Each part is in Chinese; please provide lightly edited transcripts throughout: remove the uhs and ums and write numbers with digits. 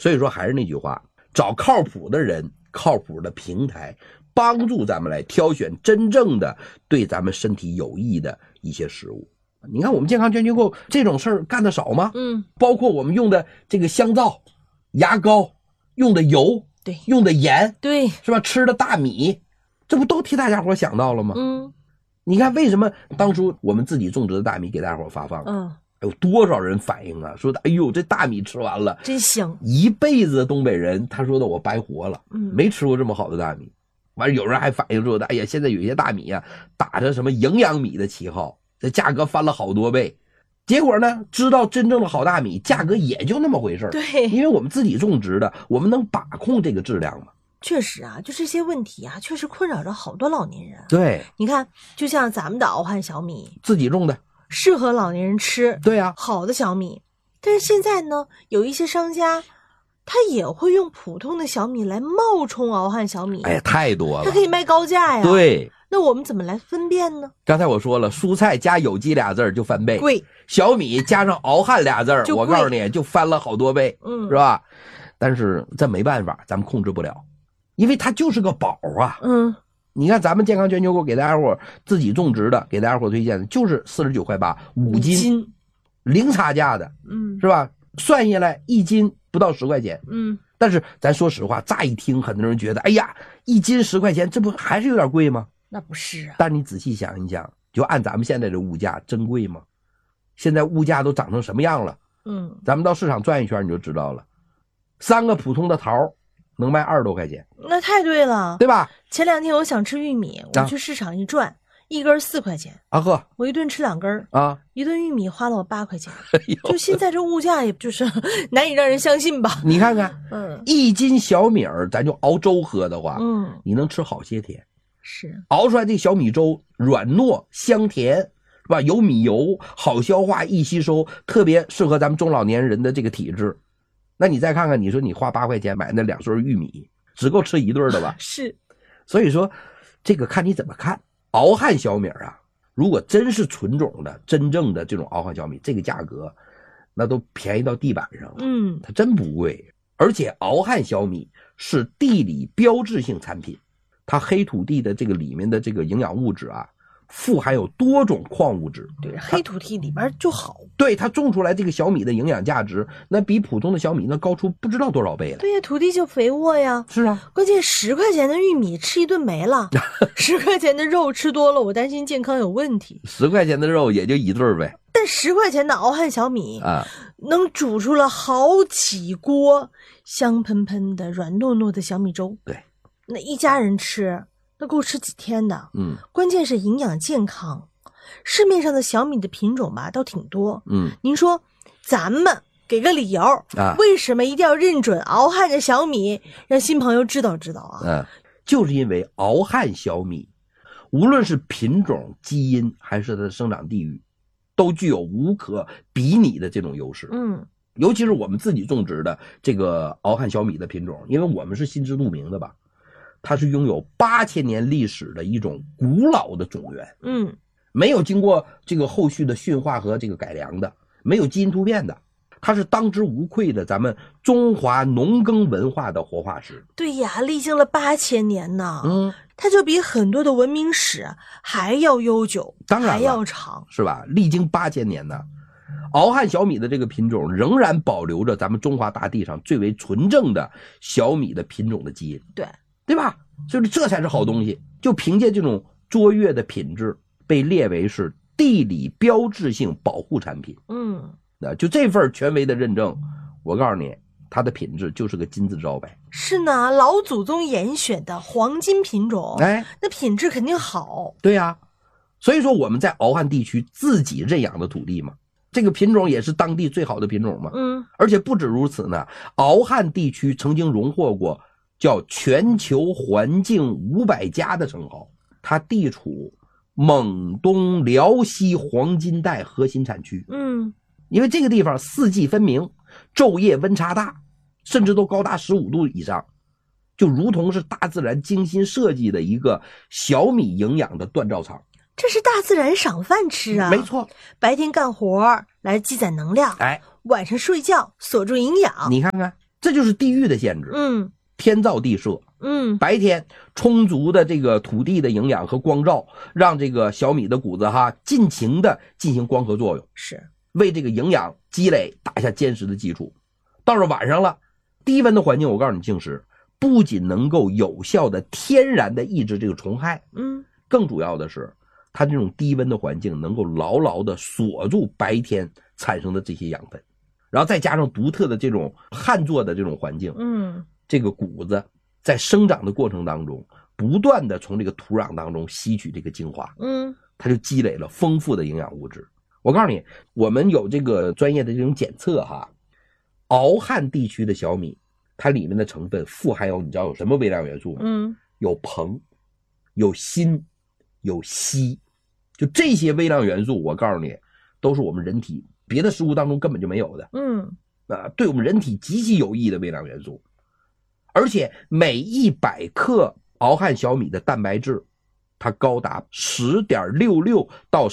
所以说还是那句话，找靠谱的人，靠谱的平台，帮助咱们来挑选真正的对咱们身体有益的一些食物。你看我们健康全球购这种事儿干得少吗？包括我们用的这个香皂、牙膏，用的油， 对， 用的盐， 对， 是吧？吃的大米，这不都替大家伙想到了吗？你看为什么当初我们自己种植的大米给大家伙发放，有多少人反映啊，说的哎呦这大米吃完了真香， 一辈子的东北人他说的我白活了，没吃过这么好的大米。完了有人还反映说的，哎呀现在有些大米啊打着什么营养米的旗号，这价格翻了好多倍。结果呢，知道真正的好大米价格也就那么回事。 对， 因为我们自己种植的，我们能把控这个质量吗？ 确实啊，就这些问题啊，确实困扰着好多老年人。 对， 你看，就像咱们的敖汉小米， 自己种的， 适合老年人吃。 对啊， 好的小米。但是现在呢，有一些商家，他也会用普通的小米来冒充敖汉小米。 哎呀，太多了， 他可以卖高价呀。 对， 那我们怎么来分辨呢？ 刚才我说了，蔬菜加有机俩字就翻倍， 贵； 小米加上敖汉俩字，我告诉你就翻了好多倍，是吧？但是这没办法，咱们控制不了，因为它就是个宝啊。你看咱们健康全球购给大家伙自己种植的，给大家伙推荐的就是49.8块5斤，零差价的，是吧？算下来一斤不到10块钱，但是咱说实话，乍一听很多人觉得，哎呀，一斤10块钱，这不还是有点贵吗？ 那不是啊。 但你仔细想一想，就按咱们现在的物价，真贵吗？现在物价都涨成什么样了？咱们到市场转一圈你就知道了。3个普通的桃能卖20多块钱， 那太对了， 对吧？ 前2天我想吃玉米，我去市场一转，一根4块钱啊呵， 我一顿吃2根啊， 一顿玉米花了我8块钱。就现在这物价，也就是难以让人相信吧？ 你看看，一斤小米儿，咱就熬粥喝的话，你能吃好些天。 是熬出来这小米粥软糯香甜，是吧？有米油，好消化，易吸收，特别适合咱们中老年人的这个体质。那你再看看，你说你花8块钱买那2穗玉米，只够吃一顿的吧？ 是， 所以说这个看你怎么看。敖汉小米啊，如果真是纯种的真正的这种敖汉小米，这个价格那都便宜到地板上了，它真不贵。而且敖汉小米是地理标志性产品，它黑土地的这个里面的这个营养物质啊，富含有多种矿物质。 对，黑土地里边就好。 对，它种出来这个小米的营养价值，那比普通的小米那高出不知道多少倍了。 对呀，土地就肥沃呀。 是啊， 关键10块钱的玉米吃一顿没了，10块钱的肉吃多了，我担心健康有问题。 10块钱的肉也就一顿呗。 但10块钱的敖汉小米啊，能煮出了好几锅香喷喷的、软糯糯的小米粥。 对， 那一家人吃，那够吃几天的。关键是营养健康。市面上的小米的品种吧，倒挺多。您说咱们给个理由啊，为什么一定要认准敖汉的小米，让新朋友知道知道啊？ 就是因为敖汉小米，无论是品种、基因还是它的生长地域，都具有无可比拟的这种优势。尤其是我们自己种植的这个敖汉小米的品种，因为我们是心知肚明的吧，它是拥有8000年历史的一种古老的种源。没有经过这个后续的驯化和这个改良的，没有基因突变的，它是当之无愧的咱们中华农耕文化的活化石。 对呀，历经了8000年呢，它就比很多的文明史还要悠久， 当然还要长， 是吧？历经8000年呢，敖汉小米的这个品种仍然保留着咱们中华大地上最为纯正的小米的品种的基因，对吧？所以这才是好东西。就凭借这种卓越的品质，被列为是地理标志性保护产品。就这份权威的认证，我告诉你，它的品质就是个金字招牌。 是呢，老祖宗严选的黄金品种，那品质肯定好。 对呀，所以说我们在敖汉地区自己认养的土地嘛，这个品种也是当地最好的品种嘛。而且不止如此呢，敖汉地区曾经荣获过叫全球环境500家的称号。它地处蒙东辽西黄金带核心产区。因为这个地方四季分明，昼夜温差大，甚至都高达15度以上，就如同是大自然精心设计的一个小米营养的锻造厂。 这是大自然赏饭吃啊！ 没错， 白天干活来积攒能量，晚上睡觉锁住营养。 你看看， 这就是地域的限制。天造地设。白天充足的这个土地的营养和光照，让这个小米的谷子尽情的进行光合作用， 是为这个营养积累打下坚实的基础。到了晚上了，低温的环境，我告诉你，净食不仅能够有效的天然的抑制这个虫害，更主要的是它这种低温的环境能够牢牢的锁住白天产生的这些养分，然后再加上独特的这种旱作的这种环境，这个谷子在生长的过程当中不断的从这个土壤当中吸取这个精华，它就积累了丰富的营养物质。我告诉你，我们有这个专业的这种检测敖汉地区的小米，它里面的成分富含有，你知道有什么微量元素吗？有硼，有锌，有硒，就这些微量元素，我告诉你，都是我们人体别的食物当中根本就没有的。对我们人体极其有益的微量元素。而且每100克敖汉小米的蛋白质，它高达 10.66 到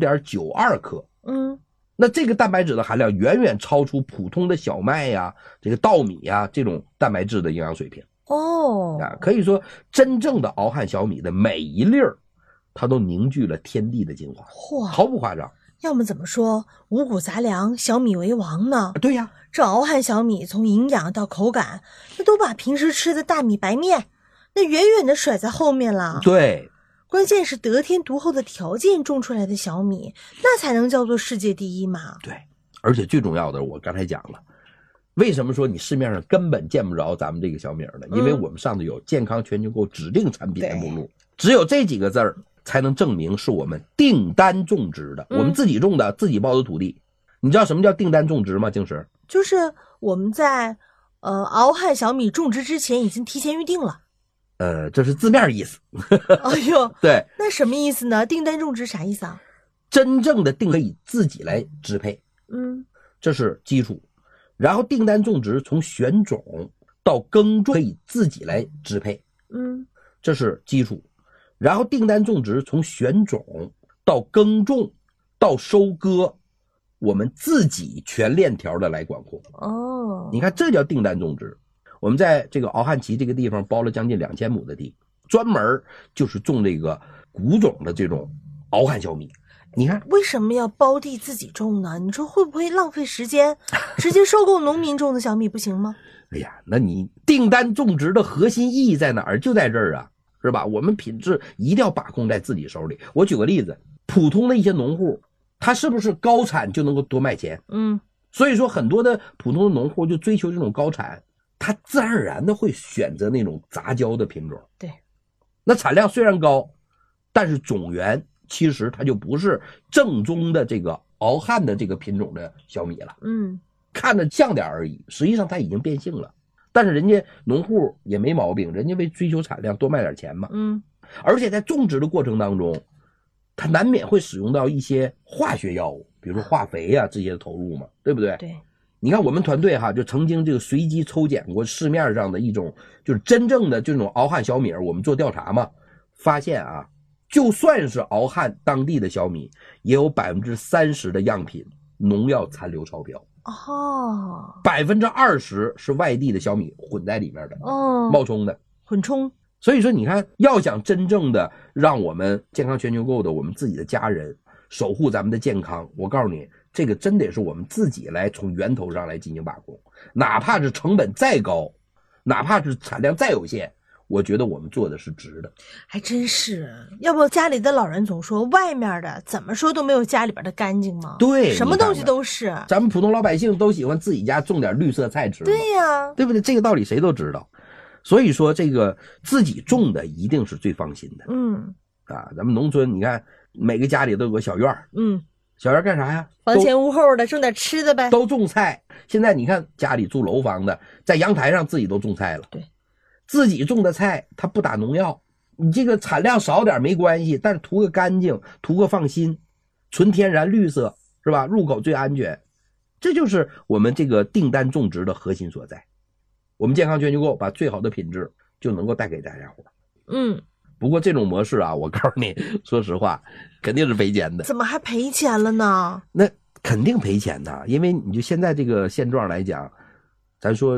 10.92 克。那这个蛋白质的含量远远超出普通的小麦呀、这个稻米呀这种蛋白质的营养水平。可以说真正的敖汉小米的每一粒儿，它都凝聚了天地的精华，毫不夸张。 要么怎么说五谷杂粮，小米为王呢？ 对呀， 这敖汉小米从营养到口感，那都把平时吃的大米白面那远远的甩在后面了。 对， 关键是得天独厚的条件种出来的小米，那才能叫做世界第一嘛。 对，而且最重要的，我刚才讲了，为什么说你市面上根本见不着咱们这个小米呢？因为我们上头有健康全球购指定产品的目录，只有这几个字儿才能证明是我们订单种植的，我们自己种的，自己包的土地。你知道什么叫订单种植吗？净石， 就是我们在敖汉小米种植之前已经提前预定了。 这是字面意思。 哎呦， 对， 那什么意思呢？订单种植啥意思啊？ 真正的定可以自己来支配，这是基础。然后订单种植从选种到耕种可以自己来支配，这是基础。然后订单种植从选种到耕种到收割，我们自己全链条的来管控。你看这叫订单种植。我们在这个敖汉旗这个地方包了将近2000亩的地，专门就是种这个谷种的这种敖汉小米。你看为什么要包地自己种呢？你说会不会浪费时间？直接收购农民种的小米不行吗？ 哎呀，那你订单种植的核心意义在哪儿？就在这儿啊，是吧？我们品质一定要把控在自己手里。我举个例子，普通的一些农户，他是不是高产就能够多卖钱？所以说很多的普通的农户就追求这种高产，他自然而然的会选择那种杂交的品种。 对， 那产量虽然高，但是种源其实它就不是正宗的这个敖汉的这个品种的小米了。看着像点而已，实际上它已经变性了。但是人家农户也没毛病，人家为追求产量多卖点钱嘛。而且在种植的过程当中，它难免会使用到一些化学药物，比如说化肥啊这些的投入嘛，对不对？ 对。 你看我们团队就曾经这个随机抽检过市面上的一种就是真正的这种敖汉小米，我们做调查嘛，发现就算是敖汉当地的小米，也有30%的样品农药残留超标。20%是外地的小米混在里面的，冒充的， 混充。 所以说你看，要想真正的让我们健康全球购的我们自己的家人守护咱们的健康，我告诉你，这个真得是我们自己来从源头上来进行把控，哪怕是成本再高，哪怕是产量再有限，我觉得我们做的是值的。 还真是，要不家里的老人总说外面的怎么说都没有家里边的干净吗？ 对， 什么东西都是。 咱们普通老百姓都喜欢自己家种点绿色菜吃， 对呀， 对不对？这个道理谁都知道。所以说这个自己种的一定是最放心的。咱们农村你看每个家里都有个小院小院干啥呀？ 房前屋后的种点吃的呗， 都种菜。现在你看家里住楼房的，在阳台上自己都种菜了。 对， 自己种的菜它不打农药，你这个产量少点没关系，但是图个干净，图个放心，纯天然绿色，是吧？入口最安全，这就是我们这个订单种植的核心所在。我们健康全球购把最好的品质就能够带给大家伙。不过这种模式我告诉你，说实话肯定是赔钱的。 怎么还赔钱了呢？ 那肯定赔钱的，因为你就现在这个现状来讲，咱说